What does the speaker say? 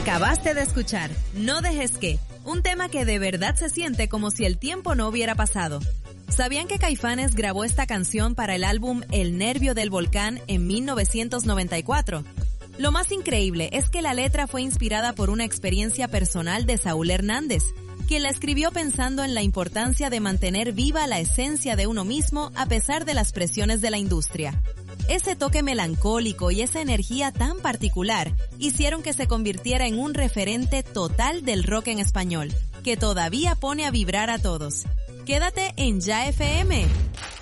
Acabaste de escuchar No dejes que, un tema que de verdad se siente como si el tiempo no hubiera pasado. ¿Sabían que Caifanes grabó esta canción para el álbum El Nervio del Volcán en 1994? Lo más increíble es que la letra fue inspirada por una experiencia personal de Saúl Hernández, quien la escribió pensando en la importancia de mantener viva la esencia de uno mismo a pesar de las presiones de la industria. Ese toque melancólico y esa energía tan particular hicieron que se convirtiera en un referente total del rock en español, que todavía pone a vibrar a todos. Quédate en Ya FM.